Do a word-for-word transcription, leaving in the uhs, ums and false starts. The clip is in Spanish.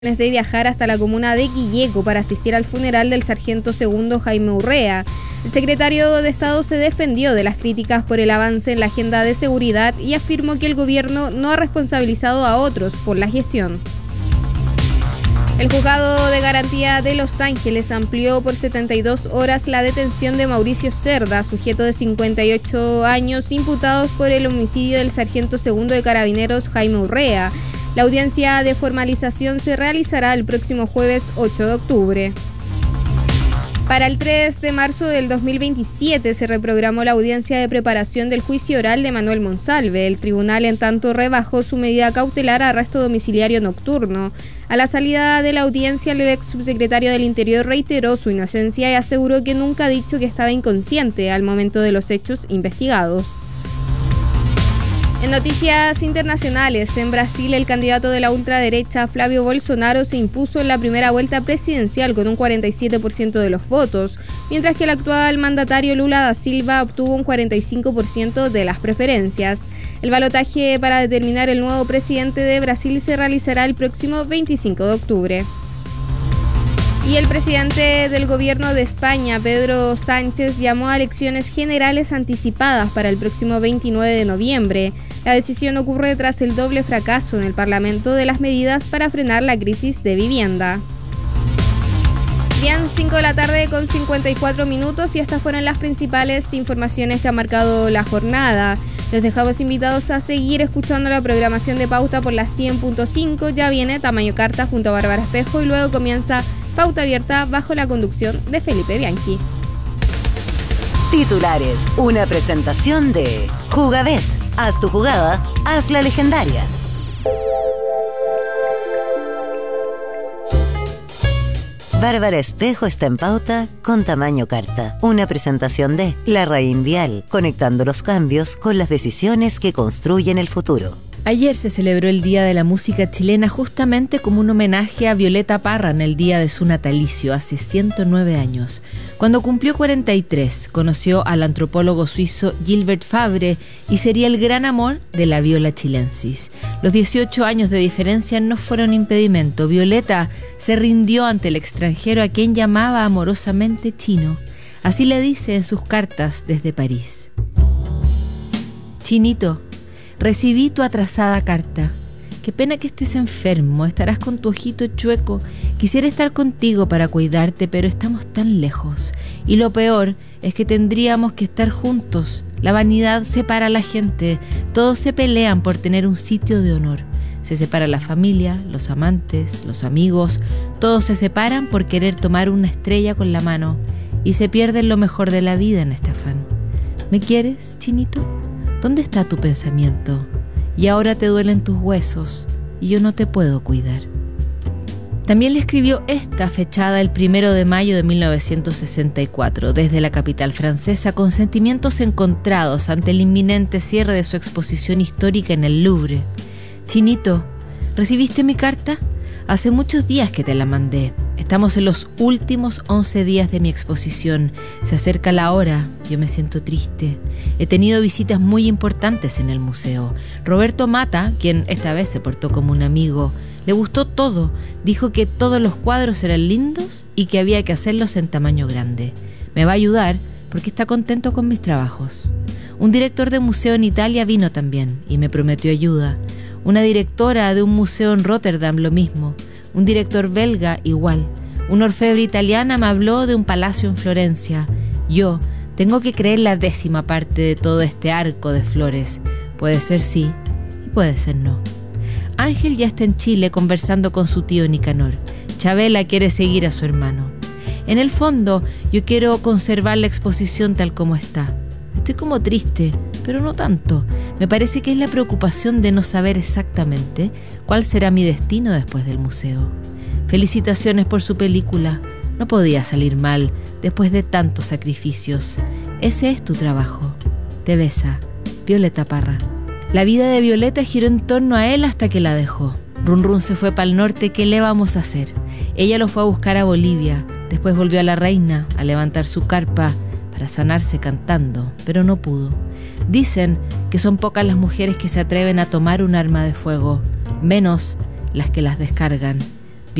de viajar hasta la comuna de Quilleco para asistir al funeral del sargento segundo Jaime Urrea. El secretario de Estado se defendió de las críticas por el avance en la agenda de seguridad y afirmó que el gobierno no ha responsabilizado a otros por la gestión. El juzgado de garantía de Los Ángeles amplió por setenta y dos horas la detención de Mauricio Cerda, sujeto de cincuenta y ocho años, imputados por el homicidio del sargento segundo de Carabineros Jaime Urrea. La audiencia de formalización se realizará el próximo jueves ocho de octubre. Para el tres de marzo del dos mil veintisiete se reprogramó la audiencia de preparación del juicio oral de Manuel Monsalve. El tribunal en tanto rebajó su medida cautelar a arresto domiciliario nocturno. A la salida de la audiencia, el ex subsecretario del Interior reiteró su inocencia y aseguró que nunca ha dicho que estaba inconsciente al momento de los hechos investigados. En noticias internacionales, en Brasil el candidato de la ultraderecha Flavio Bolsonaro se impuso en la primera vuelta presidencial con un cuarenta y siete por ciento de los votos, mientras que el actual mandatario Lula da Silva obtuvo un cuarenta y cinco por ciento de las preferencias. El balotaje para determinar el nuevo presidente de Brasil se realizará el próximo veinticinco de octubre. Y el presidente del gobierno de España, Pedro Sánchez, llamó a elecciones generales anticipadas para el próximo veintinueve de noviembre. La decisión ocurre tras el doble fracaso en el Parlamento de las medidas para frenar la crisis de vivienda. Bien, cinco de la tarde con cincuenta y cuatro minutos y estas fueron las principales informaciones que han marcado la jornada. Les dejamos invitados a seguir escuchando la programación de Pauta por la cien punto cinco. Ya viene Tamaño Carta junto a Bárbara Espejo y luego comienza Pauta Abierta bajo la conducción de Felipe Bianchi. Titulares, una presentación de Jugabet. Haz tu jugada, haz la legendaria. Bárbara Espejo está en Pauta con Tamaño Carta. Una presentación de La Raín Vial, conectando los cambios con las decisiones que construyen el futuro. Ayer se celebró el Día de la Música Chilena justamente como un homenaje a Violeta Parra en el día de su natalicio, hace ciento nueve años. Cuando cumplió cuarenta y tres, conoció al antropólogo suizo Gilbert Fabre y sería el gran amor de la viola chilensis. Los dieciocho años de diferencia no fueron impedimento. Violeta se rindió ante el extranjero a quien llamaba amorosamente chino. Así le dice en sus cartas desde París. Chinito, recibí tu atrasada carta. Qué pena que estés enfermo, estarás con tu ojito chueco. Quisiera estar contigo para cuidarte, pero estamos tan lejos. Y lo peor es que tendríamos que estar juntos. La vanidad separa a la gente. Todos se pelean por tener un sitio de honor. Se separa la familia, los amantes, los amigos. Todos se separan por querer tomar una estrella con la mano. Y se pierden lo mejor de la vida en este afán. ¿Me quieres, chinito? ¿Dónde está tu pensamiento? Y ahora te duelen tus huesos y yo no te puedo cuidar. También le escribió esta, fechada el primero de mayo de mil novecientos sesenta y cuatro, desde la capital francesa, con sentimientos encontrados ante el inminente cierre de su exposición histórica en el Louvre. Chinito, ¿recibiste mi carta? Hace muchos días que te la mandé. Estamos en los últimos once días de mi exposición. Se acerca la hora. Yo me siento triste. He tenido visitas muy importantes en el museo. Roberto Mata, quien esta vez se portó como un amigo, le gustó todo. Dijo que todos los cuadros eran lindos y que había que hacerlos en tamaño grande. Me va a ayudar porque está contento con mis trabajos. Un director de museo en Italia vino también y me prometió ayuda. Una directora de un museo en Rotterdam, lo mismo. Un director belga, igual. Una orfebre italiana me habló de un palacio en Florencia. Yo tengo que creer la décima parte de todo este arco de flores. Puede ser sí y puede ser no. Ángel ya está en Chile conversando con su tío Nicanor. Chabela quiere seguir a su hermano. En el fondo, yo quiero conservar la exposición tal como está. Estoy como triste, pero no tanto. Me parece que es la preocupación de no saber exactamente cuál será mi destino después del museo. Felicitaciones por su película. No podía salir mal después de tantos sacrificios. Ese es tu trabajo. Te besa, Violeta Parra. La vida de Violeta giró en torno a él hasta que la dejó. Run Run se fue para el norte, ¿qué le vamos a hacer? Ella lo fue a buscar a Bolivia. Después volvió a la reina a levantar su carpa para sanarse cantando, pero no pudo. Dicen que son pocas las mujeres que se atreven a tomar un arma de fuego, menos las que las descargan.